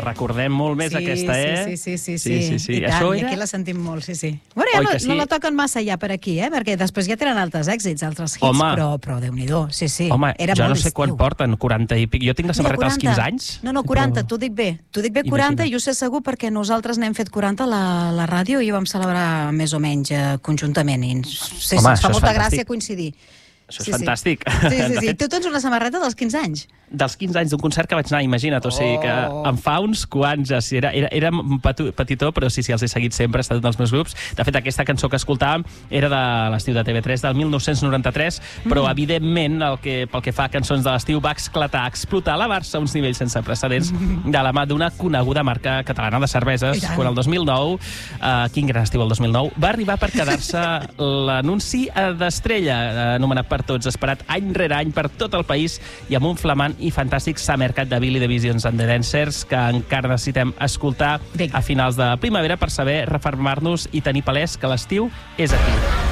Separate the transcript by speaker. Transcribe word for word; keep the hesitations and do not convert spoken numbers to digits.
Speaker 1: recordem molt més,
Speaker 2: sí,
Speaker 1: aquesta, eh?
Speaker 2: Sí, sí, sí, sí,
Speaker 1: sí, sí, sí.
Speaker 2: I tant,
Speaker 1: Això
Speaker 2: i
Speaker 1: era...
Speaker 2: aquí la sentim molt, sí, sí. Bueno, ja
Speaker 1: Oi
Speaker 2: no,
Speaker 1: que sí?
Speaker 2: no la toquen massa ja per aquí, eh? Perquè després ja tenen altres èxits, altres hits,
Speaker 1: Home.
Speaker 2: però, però Déu-n'hi-do, sí, sí.
Speaker 1: Home,
Speaker 2: era
Speaker 1: jo
Speaker 2: molt
Speaker 1: no sé quan
Speaker 2: estiu.
Speaker 1: porten, quaranta i pic. Jo tinc la samarreta als quinze anys.
Speaker 2: No, no, quaranta,
Speaker 1: però...
Speaker 2: t'ho dic bé. T'ho dic bé quaranta,
Speaker 1: Imagina't.
Speaker 2: i ho sé segur perquè nosaltres n'hem fet quaranta a la, la ràdio i ho vam celebrar més o menys eh, conjuntament. I ens, sí,
Speaker 1: Home,
Speaker 2: sí, ens fa
Speaker 1: això és
Speaker 2: molta
Speaker 1: fantàstic.
Speaker 2: gràcia coincidir.
Speaker 1: Això és
Speaker 2: Sí, sí.
Speaker 1: fantàstic.
Speaker 2: Sí, sí,
Speaker 1: De
Speaker 2: sí.
Speaker 1: fet,
Speaker 2: Tu tens una samarreta dels quinze anys?
Speaker 1: dels quinze anys d'un concert que vaig anar, imagina't, o sigui que
Speaker 2: Oh.
Speaker 1: em fa uns quants, ja, sí, era, era, era un petu- petitó, però sí, sí, els he seguit sempre, ha estat un dels meus grups. De fet, aquesta cançó que escoltàvem era de l'estiu de T V tres del mil nou-cents noranta-tres, però,
Speaker 2: Mm.
Speaker 1: evidentment, el que, pel que fa a cançons de l'estiu, va esclatar, explotar, elevar-se a uns nivells sense precedents de la mà d'una coneguda marca catalana de cerveses,
Speaker 2: I tant.
Speaker 1: quan el dos mil nou, uh, quin gran estiu el dos mil nou, va arribar per quedar-se l'anunci d'estrella, eh, anomenat per tots, esperat any rere any per tot el país, i amb un flamant i fantàstic Summercat de Billy the Visions and the Dancers, que encara necessitem escoltar
Speaker 2: Vinga.
Speaker 1: a finals de primavera per saber refermar-nos i tenir palès que l'estiu és aquí.